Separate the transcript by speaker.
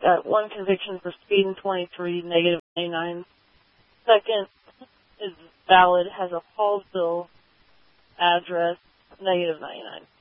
Speaker 1: got one conviction for speeding, 23, negative 99. Second is valid, has a Hallsville address, negative 99.